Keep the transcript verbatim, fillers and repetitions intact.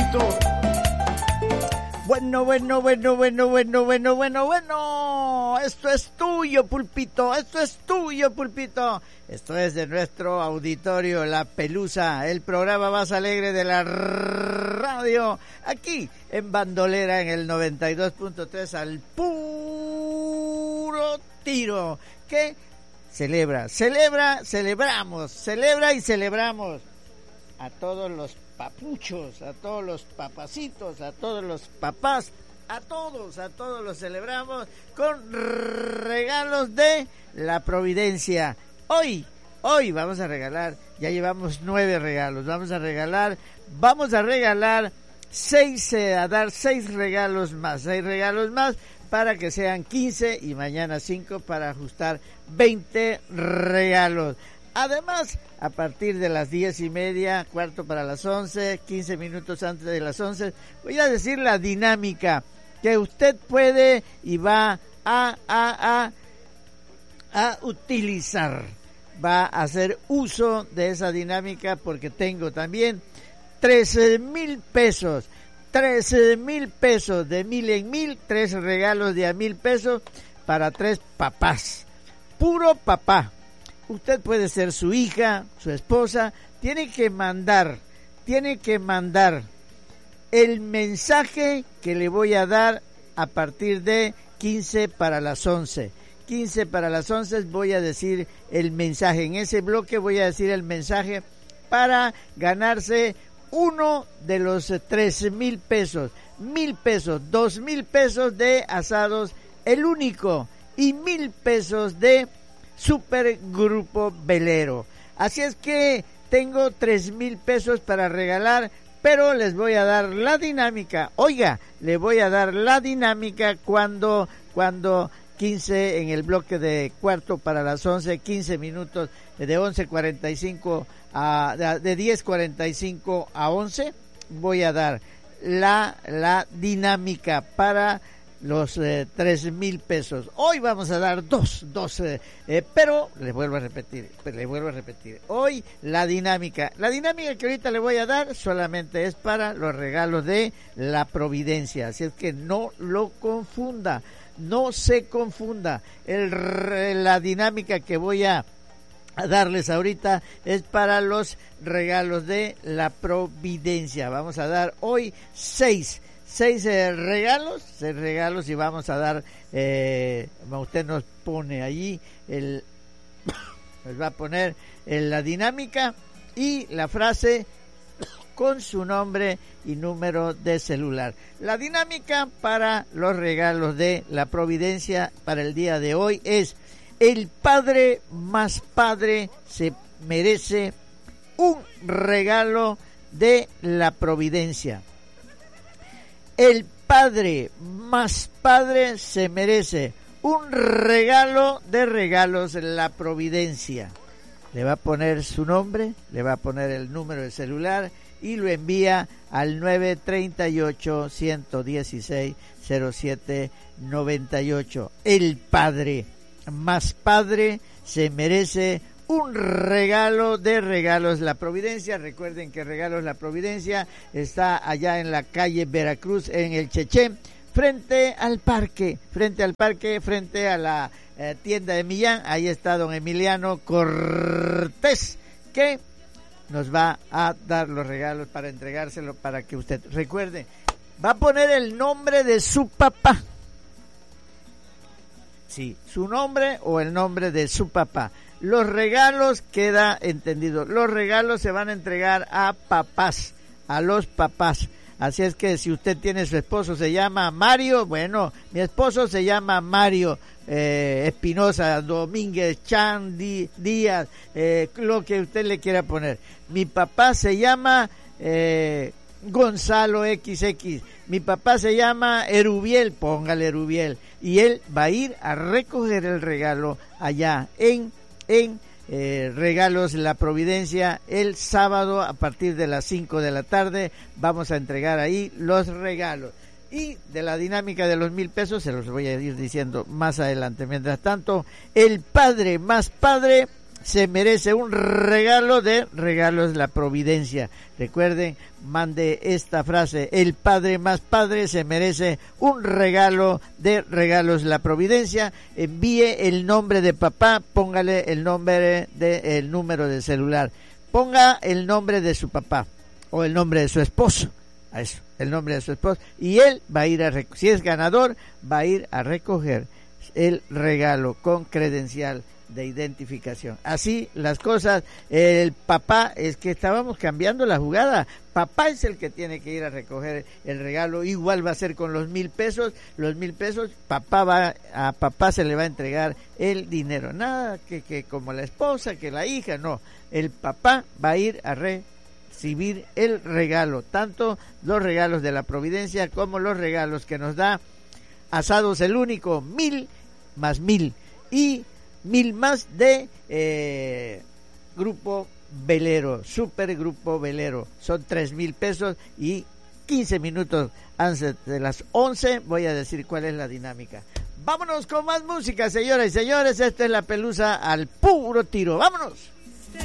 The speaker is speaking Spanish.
pulpito. Bueno, bueno, bueno, bueno, bueno, bueno, bueno, bueno. Esto es tuyo, pulpito. Esto es tuyo, pulpito. Esto es de nuestro auditorio, La Pelusa, el programa más alegre de la radio. Aquí en Bandolera, en el noventa y dos punto tres, al puro tiro. Que celebra, celebra, celebramos, celebra y celebramos a todos los papuchos, a todos los papacitos, a todos los papás, a todos, a todos los celebramos con regalos de la Providencia. Hoy, hoy vamos a regalar, ya llevamos nueve regalos, vamos a regalar, vamos a regalar seis, eh, a dar seis regalos más, seis regalos más para que sean quince y mañana cinco para ajustar veinte regalos. Además, a partir de las diez y media, cuarto para las once, quince minutos antes de las once, voy a decir la dinámica que usted puede y va a, a, a, a utilizar. Va a hacer uso de esa dinámica porque tengo también trece mil pesos, trece mil pesos de mil en mil, tres regalos de a mil pesos para tres papás, puro papá. Usted puede ser su hija, su esposa, tiene que mandar, tiene que mandar el mensaje que le voy a dar a partir de quince para las once. quince para las once voy a decir el mensaje. En ese bloque voy a decir el mensaje para ganarse uno de los trece mil pesos, mil pesos, dos mil pesos de Asados El Único y mil pesos de Supergrupo Velero. Así es que tengo tres mil pesos para regalar, pero les voy a dar la dinámica. Oiga, le voy a dar la dinámica cuando, cuando quince en el bloque de cuarto para las once, quince minutos de once cuarenta y cinco a, de diez cuarenta y cinco a once, voy a dar la, la dinámica para los eh, tres mil pesos. Hoy vamos a dar dos, dos, eh, eh, pero les vuelvo a repetir, les vuelvo a repetir. Hoy la dinámica, la dinámica que ahorita le voy a dar solamente es para los regalos de la Providencia, así es que no lo confunda, no se confunda. El, la dinámica que voy a a darles ahorita es para los regalos de la Providencia. Vamos a dar hoy seis Seis eh, regalos, seis regalos y vamos a dar, eh, usted nos pone allí, el, nos va a poner en la dinámica y la frase con su nombre y número de celular. La dinámica para los regalos de la Providencia para el día de hoy es: el padre más padre se merece un regalo de la Providencia. El padre más padre se merece un regalo de regalos la Providencia. Le va a poner su nombre, le va a poner el número de celular y lo envía al nueve tres ocho, uno uno seis, cero siete nueve ocho. El padre más padre se merece un regalo de Regalos La Providencia. Recuerden que Regalos La Providencia está allá en la calle Veracruz, en el Cheché, frente al parque, frente al parque, frente a la eh, tienda de Millán. Ahí está don Emiliano Cortés, que nos va a dar los regalos para entregárselo, para que usted recuerde. Va a poner el nombre de su papá. Sí, su nombre o el nombre de su papá. Los regalos, queda entendido, los regalos se van a entregar a papás, a los papás. Así es que si usted tiene su esposo, se llama Mario, bueno, mi esposo se llama Mario eh, Espinosa, Domínguez, Chan, Díaz, eh, lo que usted le quiera poner. Mi papá se llama eh, Gonzalo equis equis, mi papá se llama Erubiel, póngale Erubiel, y él va a ir a recoger el regalo allá en en eh, Regalos La Providencia el sábado a partir de las cinco de la tarde. Vamos a entregar ahí los regalos. Y de la dinámica de los mil pesos se los voy a ir diciendo más adelante. Mientras tanto, el padre más padre se merece un regalo de Regalos La Providencia. Recuerden, mande esta frase: el padre más padre se merece un regalo de Regalos La Providencia. Envíe el nombre de papá, póngale el nombre de el número de celular, ponga el nombre de su papá o el nombre de su esposo, a eso, el nombre de su esposo, y él va a ir a rec- si es ganador, va a ir a recoger el regalo con credencial de identificación. Así las cosas. El papá, es que estábamos cambiando la jugada, papá es el que tiene que ir a recoger el regalo. Igual va a ser con los mil pesos, los mil pesos, papá va, a papá se le va a entregar el dinero, nada que, que como la esposa, que la hija, no, el papá va a ir a recibir el regalo, tanto los regalos de la Providencia como los regalos que nos da Asados El Único, mil más mil y mil más de eh, Grupo Velero, Super Grupo Velero, son tres mil pesos. Y quince minutos antes de las once voy a decir cuál es la dinámica. Vámonos con más música, señoras y señores. Esta es La Pelusa al puro tiro. ¡Vámonos!